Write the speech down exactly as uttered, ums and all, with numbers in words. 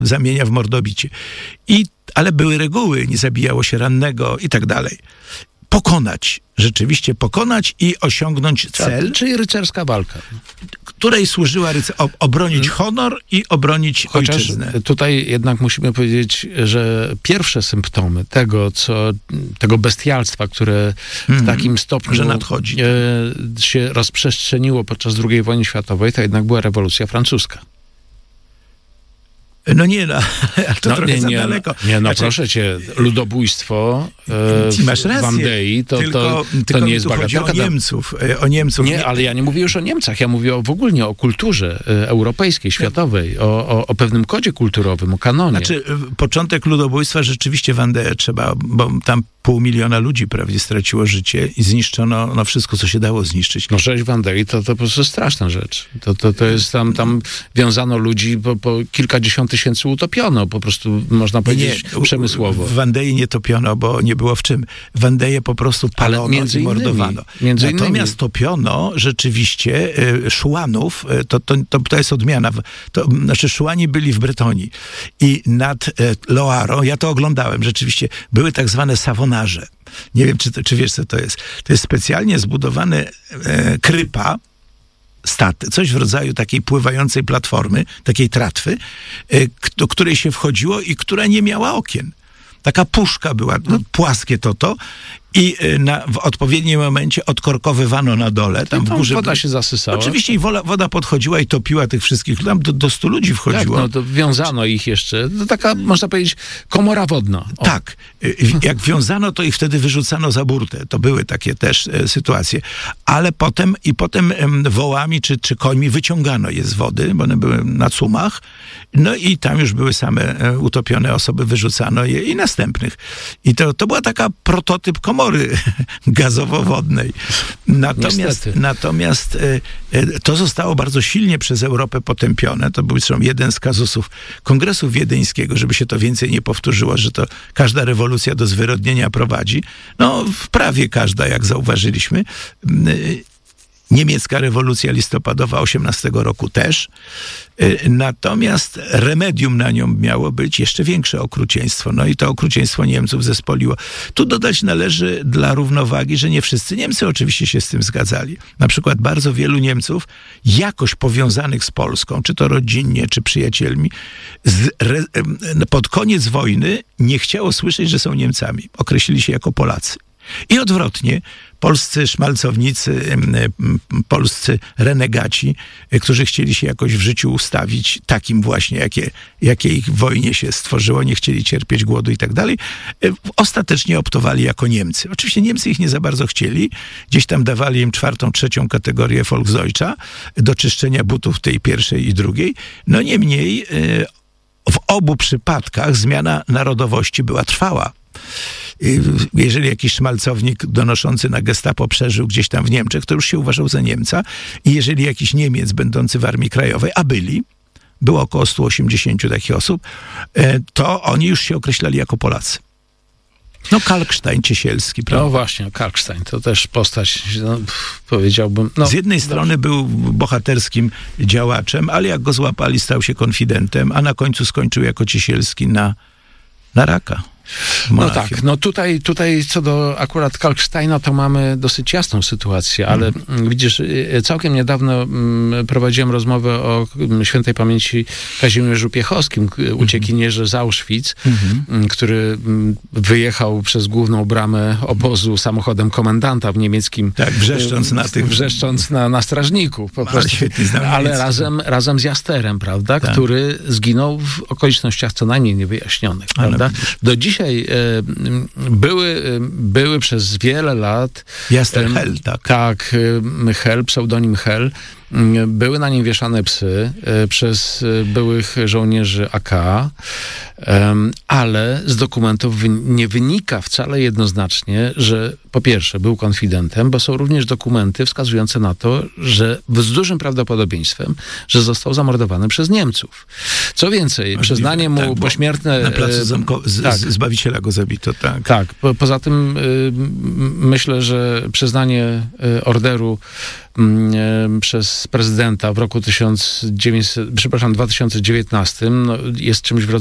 zamienia w mordobicie. I, ale były reguły, nie zabijało się rannego i tak dalej. Pokonać, rzeczywiście pokonać i osiągnąć cel. Czyli rycerska walka. Której służyła rycer- obronić honor i obronić Chociaż ojczyznę. Tutaj jednak musimy powiedzieć, że pierwsze symptomy tego, co, tego bestialstwa, które w takim stopniu że nadchodzi. E, się rozprzestrzeniło podczas drugiej wojny światowej, to jednak była rewolucja francuska. No nie, no, ale to no, trochę nie, za nie, daleko. Nie, no znaczy, proszę cię, ludobójstwo e, masz rację, w Wandei, to, tylko, to, to tylko nie jest bagatelka. bagatelka. O Niemców, o Niemców. Nie, ale ja nie mówię już o Niemcach, ja mówię o, w ogóle o kulturze e, europejskiej, światowej, o, o, o pewnym kodzie kulturowym, o kanonie. Znaczy, początek ludobójstwa rzeczywiście Wandeę trzeba, bo tam pół miliona ludzi prawie straciło życie i zniszczono no, wszystko, co się dało zniszczyć. No rzeź Wandei to, to po prostu straszna rzecz. To, to, to jest tam, tam wiązano ludzi, po, po kilkadziesiąt tysięcy utopiono, po prostu można powiedzieć nie, przemysłowo. W Wandei nie topiono, bo nie było w czym. Wandeję po prostu palono między i innymi, mordowano. między Natomiast innymi. topiono rzeczywiście y, szłanów, y, to, to, to, to jest odmiana. To, znaczy szłani byli w Bretonii i nad y, Loarą, ja to oglądałem rzeczywiście, były tak zwane savonarze. Nie wiem, czy, to, czy wiesz, co to jest. To jest specjalnie zbudowany e, krypa, staty, coś w rodzaju takiej pływającej platformy, takiej tratwy, e, do której się wchodziło i która nie miała okien. Taka puszka była, no, płaskie to to i na, w odpowiednim momencie odkorkowywano na dole. Tam, tam w górze woda się zasysała. Oczywiście i wola, woda podchodziła i topiła tych wszystkich. Tam do, do stu ludzi wchodziło. Tak, no to wiązano ich jeszcze. To taka, można powiedzieć, komora wodna. O. Tak. Jak wiązano, to ich wtedy wyrzucano za burtę. To były takie też e, sytuacje. Ale potem i potem em, wołami czy, czy końmi wyciągano je z wody, bo one były na cumach. No i tam już były same e, utopione osoby, wyrzucano je i następnych. I to, to była taka prototyp komory gazowo-wodnej. Natomiast, natomiast e, e, to zostało bardzo silnie przez Europę potępione. To był zresztą jeden z kazusów Kongresu Wiedeńskiego, żeby się to więcej nie powtórzyło, że to każda rewolucja do zwyrodnienia prowadzi. No, w prawie każda, jak zauważyliśmy. Niemiecka rewolucja listopadowa osiemnastego roku też. Natomiast remedium na nią miało być jeszcze większe okrucieństwo. No i to okrucieństwo Niemców zespoliło. Tu dodać należy dla równowagi, że nie wszyscy Niemcy oczywiście się z tym zgadzali. Na przykład bardzo wielu Niemców jakoś powiązanych z Polską, czy to rodzinnie, czy przyjacielmi, z, re, pod koniec wojny nie chciało słyszeć, że są Niemcami. Określili się jako Polacy. I odwrotnie, polscy szmalcownicy, polscy renegaci, którzy chcieli się jakoś w życiu ustawić takim właśnie, jakie, jakie ich w wojnie się stworzyło, nie chcieli cierpieć głodu i tak dalej, ostatecznie optowali jako Niemcy. Oczywiście Niemcy ich nie za bardzo chcieli, gdzieś tam dawali im czwartą, trzecią kategorię Volksdeutscha do czyszczenia butów tej pierwszej i drugiej. No niemniej w obu przypadkach zmiana narodowości była trwała. Jeżeli jakiś szmalcownik donoszący na gestapo przeżył gdzieś tam w Niemczech, to już się uważał za Niemca. I jeżeli jakiś Niemiec będący w Armii Krajowej, a byli, było około stu osiemdziesięciu takich osób, to oni już się określali jako Polacy. No Kalkstein Ciesielski, prawda? No właśnie, Kalkstein, to też postać, no, powiedziałbym... No, z jednej strony był bohaterskim działaczem, ale jak go złapali, stał się konfidentem, a na końcu skończył jako Ciesielski na, na raka. No tak, no tutaj, tutaj co do akurat Kalksteina to mamy dosyć jasną sytuację, ale mm. widzisz, całkiem niedawno mm, prowadziłem rozmowę o mm, świętej pamięci Kazimierzu Piechowskim, uciekinierze z Auschwitz, mm-hmm. który mm, wyjechał przez główną bramę obozu samochodem komendanta w niemieckim. Tak, wrzeszcząc na tych... Wrzeszcząc na, na strażników. Po prostu, ale ale razem, razem z Jasterem, prawda, tak. który zginął w okolicznościach co najmniej niewyjaśnionych, prawda? Do dzisiaj były, były przez wiele lat... Jaster Hel, tak. Tak, Hel, pseudonim Hel. Były na nim wieszane psy przez byłych żołnierzy A K, ale z dokumentów nie wynika wcale jednoznacznie, że po pierwsze był konfidentem, bo są również dokumenty wskazujące na to, że z dużym prawdopodobieństwem, że został zamordowany przez Niemców. Co więcej, Możliwe, przyznanie mu tak, pośmiertne... Na placu Zamko- z, tak. Zbawiciela go zabito, tak. Tak, po, poza tym y, myślę, że przyznanie y, orderu przez prezydenta w roku tysiąc dziewięćset, przepraszam, dwa tysiące dziewiętnastym no, jest czymś w rodzaju